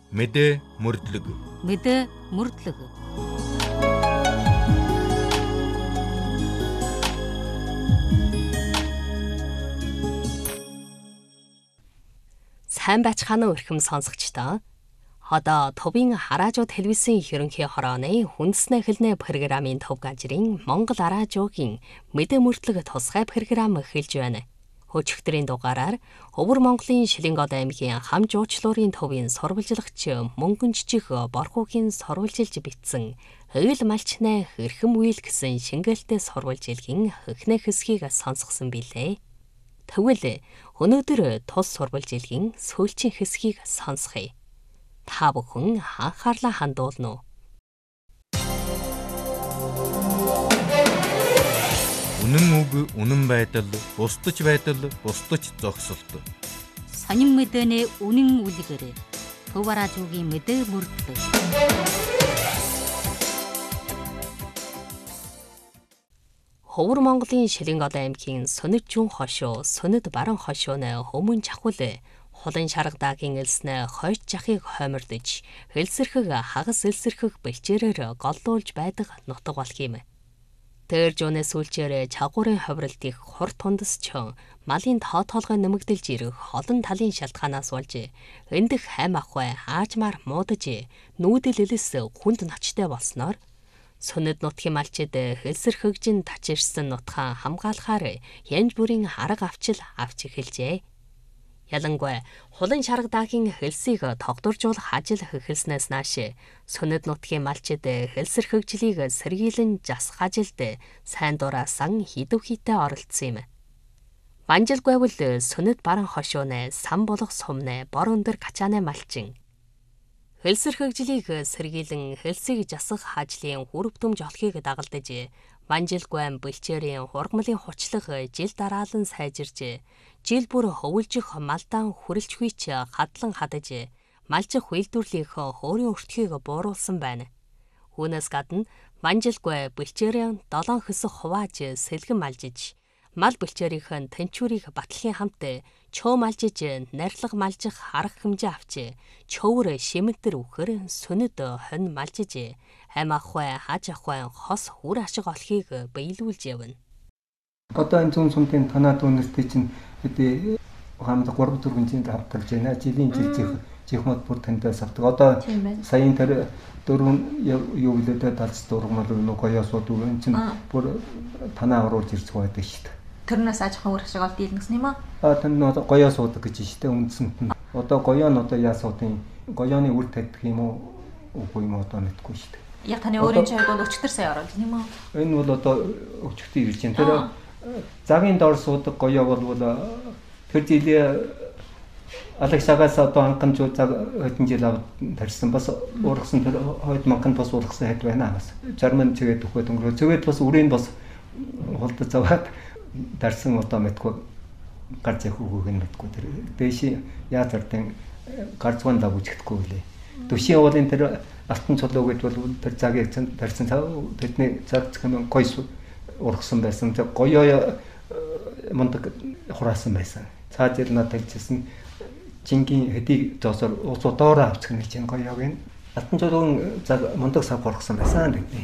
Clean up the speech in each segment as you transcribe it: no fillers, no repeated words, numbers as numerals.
Мэдээ мөрдлөг. Мэдээ мөрдлөг. Сайн байцгаана уу эрхэм сонсогчдоо. Одоо Төвийн Араажуу телевизийн ерөнхий хорооны хүндэснэ эхэлнэ программын төв газрын Монгол Араажуугийн мэдээ мөрдлөг тусгай програм эхэлж байна. Өчигдрийн дугаараар Өвөр Монголын Шилэнгод аймгийн хам жуучлуурын төвийн сурвалжлагч Мөнгөн жижиг Борхуугийн сурвалжилж бичсэн Ойл малчнаа хэрхэм үйл гэсэн шингэлтэй сурвалжилгийн хөхнэ хэсгийг сонсгосон билээ. Тэгвэл өнөөдөр тус сурвалжилгийн сүүлчийн хэсгийг сонсгоё. Та бүхэн анхаарлаа хандуулна уу? Үнэн үг, үнэн байдал, бусдаж байдал, бусдаж зогсолт. Сонин мэдээний үнэн үлгэр. Төв Араажуугийн мэдээ мөрдлөг. Өвөр Монголын Шилэнгод аймгийн Сүнэд Жун хошуу, Сүнэд Баран хошууны өмнө чахвал хулын шаргадагийн элснэ хойч жахыг хоймордож, элсэрхэг хагас элсэрхэг бэлчээрээр голлуулж байдаг нутаг болох юм. Тэр жууны сүүлчээр чагуурын ховролтыг хур тундасч малын тоотоолгой нэмэгдэлж ирэх олон талын шалтгаанаас болж эндэх хайм ахвай аажмаар муудаж нүүдэл элэс хүнд ноцтой болсноор Сүнэд нутгийн малчид хэлсэрхэгжин тачирсан нутгаа хамгаалахаар янз бүрийн арга авчил авч эхэлжээ. Ялангуяа хулын шаргадагийн хэлсийг тогтворжуулах ажил эхэлснээс нааш Сүнэд нутгийн малчид хэлсэрхэгжлийг сэргийлэн засах ажилд сайн дураа сан хидэв хитэ оролцсон юм. Манжил гайвал Сүнэд Баран хошууны сан болох сумны бор өндөр качааны малчин хэлсэрхэгжлийг сэргийлэн хэлсийг засах ажлын хүрэв түмж олохыг дагалдаж Манжил гуйн бэлчээрийн хургамлын хучлах жил дараалан сайжирж жил бүр хөвөлжих малдаан хүрэлцгүйч хадлан хадаж малчих үйлдвэрлэлийнхөө өөрийн өртгийг бууруулсан байна. Үүнээс гадна Манжил гуй бэлчээрийн 7 хэсэг хувааж сэлгэн малжиж мал бэлчээрийн тэнчүүрийг батлахын хамт чөө малжиж нарилга малжих арга хэмжээ авч чөвөр шимэнтэр үхэр Сүнэд хонь малжиж ам ахвай хаж ахвай хос хүр ашиг олохыг биелүүлж явна. Одоо энэ зүүн сумтын танаа дүүнэртэй чинь хэдий хамт 3-4 жилд авторж байна. Жилийн чихмод бүр таньдаа савдаг. Одоо саяын тэр 4 юу гэлээ далц дургамал гоё сууд энэ чинь бүр танаа оруулж ирж байдаг шүү дээ. Тэрнээс аж ахуй ашиг олд ийл гэсэн юм аа. Тань гоё суудаг гэж шүү дээ үндсэнд нь. Одоо гоё нь одоо яасуудын гоёны үр тавьдаг юм уу үгүй юм одоо мэдгүй шүү дээ. Яг таны өөрийн чинь хувьд бол өчтөр сая оруулж юм уу? Энэ бол одоо өчтөр ирж байна. Тэр загийн дор суудаг гоё бол тэр жилийн алагшаагаас одоо анхан жуу цаг хэдэн жил аваад тарьсан бас уургасан тэр хойд манхан бас уургасан хэд байна бас. Зарим нь цэгээд өгөхөд өнгөрөө. Цэгээд бас үрийн бас хулдаж аваад тарьсан одоо мэдгүй гарч явах үгүйг нь мэдгүй тэр дээши яатартын гарцгаан дав үжигдэхгүй үлээ. Төшийн уулын тэр алтан цолоо гэдэг бол тэр цагийг тарьсан тэдний цаг зэхэм гойс ургасан байсан. Тэр гоёо мундаг хураасан байсан. Цааж ил надад хэлжсэн жингийн хэдий зоосоор усуудаараа авчих нь чинь гоёог нь алтан цолоон мундаг сав ургасан байсан гэдэг.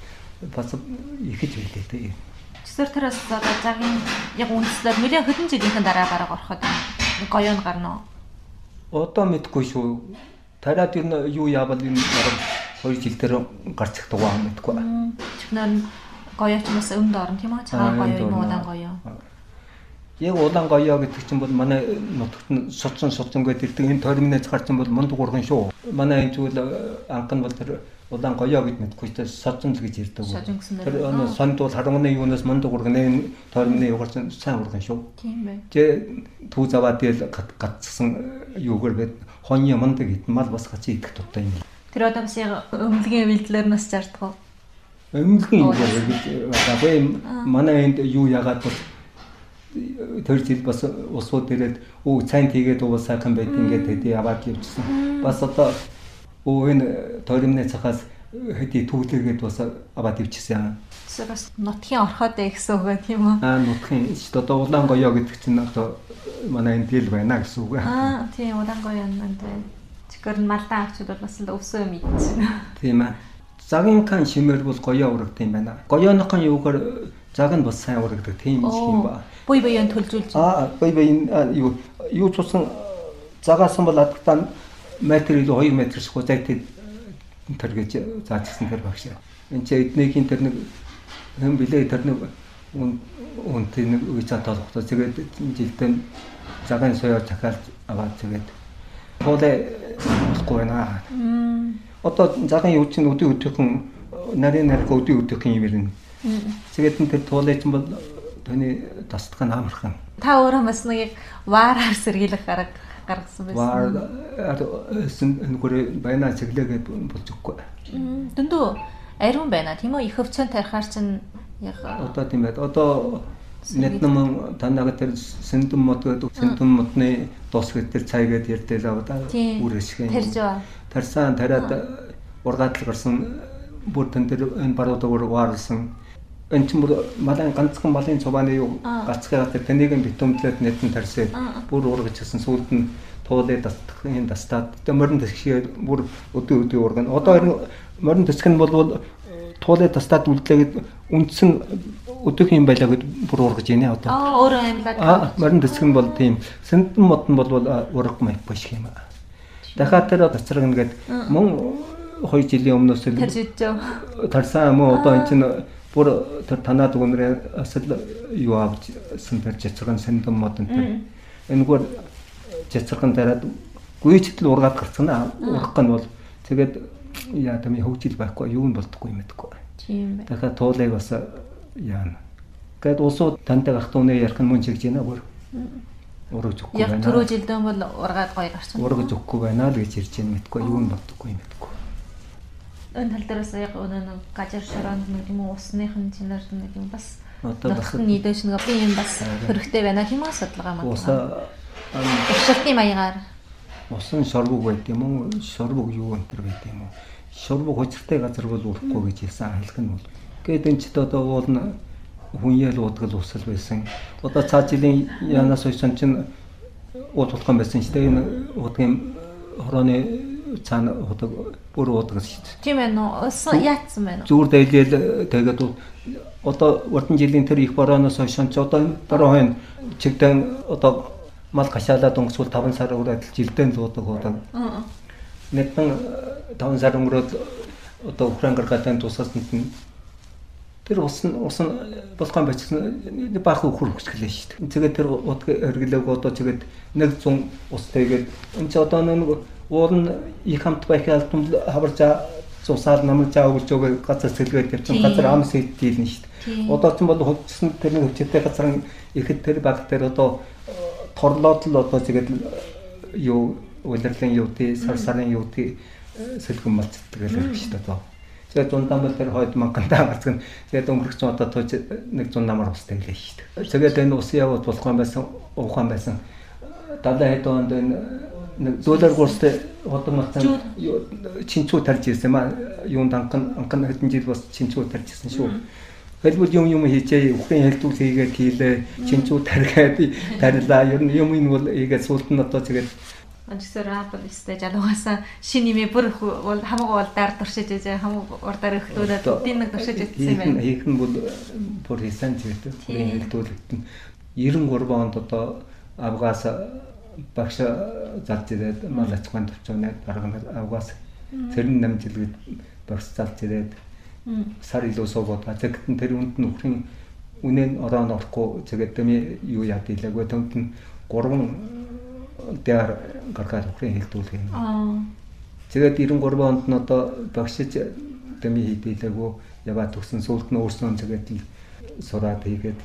Бас ихэж билээ дээ. Тэсэр тэрээс одоо цагийн яг үндэслэл нэлээд хэдэн жилийн дараа бараг ороход гоёо нь гарна уу? Одоо мэдгүй шүү. Тараад юу яавал энэ 2 жил дээр гарч их тугаа мэдгүй. Чихнэр гоёо ч бас өмд орно тийм үү? Цагаан гоёо юм уу удаан гоёо? Яг удаан гоёо гэдэг чинь бол манай нутагт нь суцсан гэдэг энэ терминээс гарсан бол мундаг урган шүү. Манай энэ зүйл анхан бол тэр удаан гоёо гэж мэдгүй ч соцсон л гэж ярьдаг. Тэр сонд бол харганы юунаас мундаг урган энэ термины юугаарч сайн урган шүү. Тийм бай. Тэ түүз аваад ил гацсан юугаар байд хоньё мундаг хэд мал бас гаци идэх туттай юм. Тэр одоо бас яг өмлөгийн үйлдэлээр нас жарддаг уу? Өмлөгийн үйлдэл манай энд юу яагаад бол тэр жил бас усууд ирээд цайн тийгээд уул сайхан байт ингээд хэдий аваад явчихсан. Бас одоо энэ торимны цахаас хэдий түүлээгээд бас аваад явчихсан. Тэгэхээр бас нутгийн орхоод гэсэн үг тийм үү? Нутгийн шүү дээ. Одоо улаан гоёо гэдэг чинь одоо манай энэ дэл байна гэсэн үг. Тийм улаан гоёо нанд. Чигэр нь малдан авчид бол бас л өвсөө мэдчихнэ. Тийм ээ. Загинхан шимэр бол гоёо урагд юм байна. Гоёоныхон юугаар заг нь бас сайн урагдаг тийм юм ба. Буй буйн төлжүүлж. Буй юу цусан загаасан бол адтан метр илүү 2 метр шиг зайтай тэр гэж заажсан тэр багш. Энд чи эднийхин тэр нэг хэм билээ тэр нэг үнтэй нэг үеийн толготой тэгээд жилдээ заган соёо захиалж аваад тэгээд туулай болохгүй байна. Одоо заган юу чинь өдөө өдөөхэн нарийн нариг өдөө өдөөхэн юм ирнэ. Тэгээд тэр туулай чинь бол таны тасдах нь амархан. Та өөрөө бас нэг ваараар сэргийлэх арга гаргасан байсан. Ваар нүгээр байна чиглэгээд болж өгөхгүй. Дөндөө ариун байна тийм үү? Их өвчөн тарихаар чинь яг одоо тийм байд. Одоо net нам танага тэр сэндэн мод гэдэг сэндэн модны дос гэдэг цайгээд ярьдэл аваад үрэсгэн. Тарсан тариад ургаатал гарсан бүр тэн дээр энэ баруугаар ваарсан. Энэ ч бүр малын ганцхан малын цувааны юу гацгаа тэр тэнийг битумдлээд нэтэн тарсээ бүр ургажсэн сүүлд нь туулаад тасдах юм тастаад тэ морин төсгөө бүр өдөө ургана. Одоо морин төсгөх нь бол туулаад тастаад үлдлээгээд үндсэн өдөх юм байлаа гэд бүр ургаж ийнэ одоо. Өөрөө амьлаад. Морин төсгөх нь бол тийм сэндэн мод нь бол ураг майк биш юм аа. Дахиад тэр тацрагна гэд мөн 2 жилийн өмнөөс л тарсан мөн одоо энэ чинь бүр тэр танаад өгнөрөө асал юу авч сэнтэр жацган сэндэн мод энэ. Энэгээр жацган дараад гүйчтэл ургаад гарцгана урах нь бол тэгээд яа тэми хөгжил байхгүй юу нь болдохгүй юм гэдэггүй. Тийм бай. Дахиад туулайг бас яана. Гэт усууд тантай гахт үнэ ярих нь мөн чигж байна бүр. Урагж өгөхгүй байна. Яг түрүү жилдээ бол ургаад гоё гарсан. Урагж өгөхгүй байна л гэж ярьж байна мэдгүй юу нь болдохгүй юм гэдэггүй. Энэ тал дээрээс яг өнөө гажир шоронд нэг юм усныхын чинээр нэг юм бас одоо бас нийтэш нэг би юм бас хэрэгтэй байна тийм үү судалгаа маань. Уса шалтны маягаар усан шорбог байт юм уу? Шорбог юу энэ байт юм уу? Шорбог хочиртай газар бол урахгүй гэж хэлсэн хэлэх нь бол. Гэт энэ ч одоо уулна хүньял уудгал усал байсан. Одоо цаа жилийн янаас хойш чинь уут тулхан байсан ч тэгээ энэ уудгийн хорооны цаана удаг бүр уудаг шүү дээ. Тийм ээ нөө усан яатсан байна. Зүр дэйлэл тэгээд одоо урдан жилийн тэр их борооноос хойш ч одоо дараа хойно чигдэн одоо мал гашаалаад өнгөрсвөл 5 сар үрээд жилдээ л уудаг. Нэгэн 5 сар өнгөрөөд одоо Украин гаргаатын тусаас нь тэр усан болгоом бачсан баах хөр хөсгөлээ шүү дээ. Тэгээд тэр утга эргэлэг одоо тэгээд 100 устайгээд энэ ч одоо нэг уул их хамт байх алтан хаварж цусаар намж өгж өгөө газар сэлгээд явсан газар ам сэддийлнэ шүү дээ. Одоо ч бол хөвчсөн тэр нэг хөвчтэй газар ихэд тэр баг дээр одоо торлоод л одоо тэгээд юу улирлын юу тий сарын юу тий сэлгэн малцдаг л байх шүү дээ. Тэгээд зундаа бол тэр хойд мангантаа гацгэн тэгээд өнгөрч одоо тууж 100 намар устай гэлээ шүү дээ. Тэгээд энэ ус яваад болохгүй байсан ухаан байсан. 70 хэд онд нэг $1 гурстай хотон мацсан чинчүү тарж ирсэн маа юунд анхан хэдэн жил бас чинчүү тарж ирсэн шүү. Хэлбэл юм хийжээ Украин хэлтүүл хийгээд хийлээ чинчүү таргаад тарилаа ер нь юм энэ бол ийгээд суулт нь одоо тэгээд Ажсаар апл сте жалугасан шин нэмээ бүр бол хамаагүй бол даар туршиж байгаа хамаагүй урдаар өгтөөдөө тийм нэг туршиж өгсөн юм байна. Хийх нь бол бүр хийсэн зүйл Украин хэлтүүлэгт 93 онд одоо авгаас багш залж ирээд мал аж ахуйн төвчөнөд дарга авгаас цэрэн намжилгэд багш залж ирээд сар илүү суугаад тэгэхдээ тэр үнд нь Украин үнэн орон орохгүй тэгээд тэми юу яад илээгүй тэнд нь 3 дээр гаргаад Украин хэлтүүлэх юм. Тэгээд 93 онд нь одоо багшиж тэми хийдэлээгүй яваад төгсөн сүүлд нь өөрснөө тэгээд л сураад хийгээд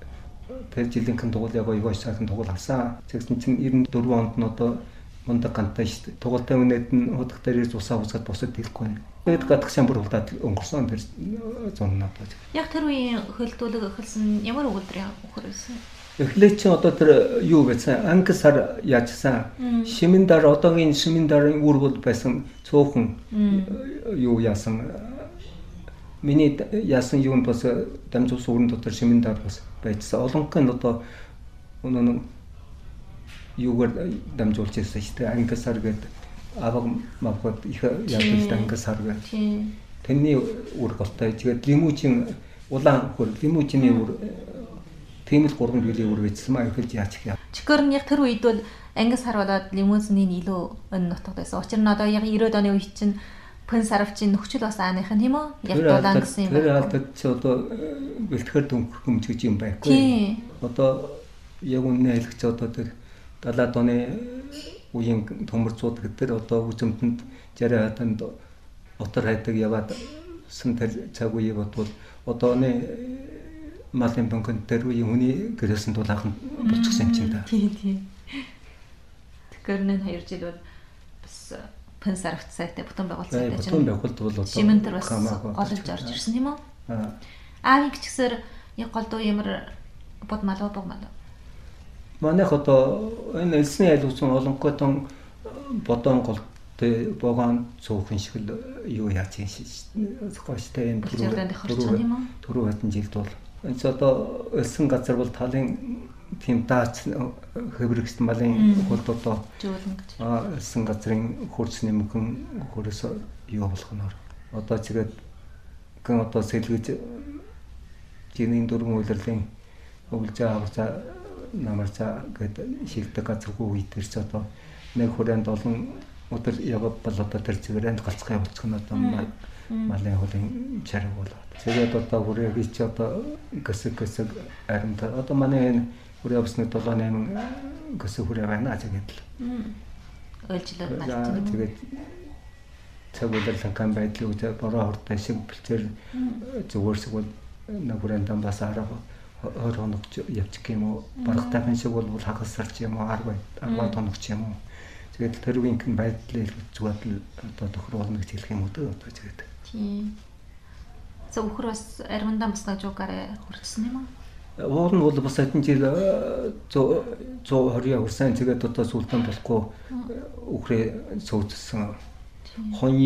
тэр жилийнхэн тугуул яг ой сайхан тугуул авсан. Тэгсэн чинь 94 онд нь одоо мундаг гантай шүү дээ. Тугуултай үнэд нь худах дээрээс усаа усгаад босод хэлэхгүй. Тэгээд гадагшаа бүр хулаад өнгөрсөн тэр зун надад. Яг тэр үеийн хөлтүүлэг эхэлсэн ямар өгүүлбэр өгөхөрсөн? Эхлээд чинь одоо тэр юу гэсэн анги сар яажсан. Шимэндар одоогийн шимэндарын үр бол байсан цөөхөн юу яасан. Миний яасан юунд бас дамжуулсан өрн дотор шимэндар бас байцсан. Олонх нь одоо өнөө юугаар дамжуулж ирсэн шүү дээ. Анги сар гэдэг аваг мавхад их явдал танга сарга. Тийм. Тэрний үр голтой. Тэгээд лимужин улаан хөр лимужины үр тийм л 3 жилийн үр бичсэн маа ихэлж яач их. Чикэр нь яг тэр үед бол ангис сар болоод лимузины илүү өн нутгад байсан. Учир нь одоо яг 90-ад оны үед чинь пэн сарвчийн нөхцөл бас ааных нь тийм үү? Яг дулаан гэсэн юм Тэр байна. алдаж чи одоо бэлтгэр дөнгөх юм гэж юм байхгүй. Тийм. Одоо яг үнэ хэлэх чи одоо тэр 70-ад оны үеийн төмөрцүүд гэдэг одоо үзэмтэнд 60-аад онд отор хайдаг яваад сэн тэр цаг үеийг бодвол одоо оны малын банкнд тэр үеийн хүний гэрээсэн дулаахан болчихсон юм чинь да. Тийм. Тэгэхээр энэ 2 жил бол бас пэн сарвч сайтай бүтэн байгуулалттай Бүтэн байгуулалт бол одоо Шимэнтэр бас голж орж ирсэн юм уу? Аавыг ч гэсэр яг голдуу ямар бод малуу бог малуу. Манайх одоо энэ элсний айлгуусан олонгойтон бодон голтой богоон цуухан шиг л юу яаж юм шиг гоштой энэ түрүү хатан жилд бол энэ одоо элсэн газар бол талын тийм даач хэврэгс малын хөлд одоо Жуулна гэж. элсэн газрын хурц нэмгэн хөрөөс юу болох нь одоо тэгээд гэн одоо сэлгэж жинийн дөрвөн үйлрлийн өвлж аваа намарцаа гэдэг шилдэг газаргүй үед ирч одоо нэг хүрээнд олон өдөр яваад бол одоо тэр зэгрэнд галцхай болчих нь одоо малын хөлн чараг болоод. Тэгээд одоо хүрээ гэж одоо гэсэг аримт одоо манай энэ хүрээ авсны 7-8 гэсэг хүрээ байна тэгээд л. Ойлжлоод малчна. Тэгээд цаг удирдлага кам байдлыг үзээ бороо хортой шиг бэлчээр зүгээрсэг бол нэг хүрээнд бас арга хоног явчих юм уу барахтайхан шиг бол хагасарч юм уу 10 хоног ч юм уу тэгээд тэр үеийн байдлыг зүгт л одоо тохируулна гэж хэлэх юм уу одоо тэгээд Тийм. За өхөр бас армандаа бас нэг жуугаараа хүрсэн юм уу? уул нь бол бас хэдэн жил 120 хүрсэн тэгээд одоо сүлдэн болохгүй өхрээ сууцсан хон